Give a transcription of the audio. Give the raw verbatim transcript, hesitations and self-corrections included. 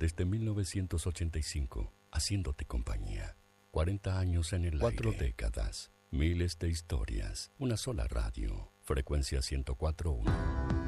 Desde mil novecientos ochenta y cinco, haciéndote compañía. cuarenta años en el Cuatro aire. décadas. Miles de historias. Una sola radio. Frecuencia ciento cuatro punto uno.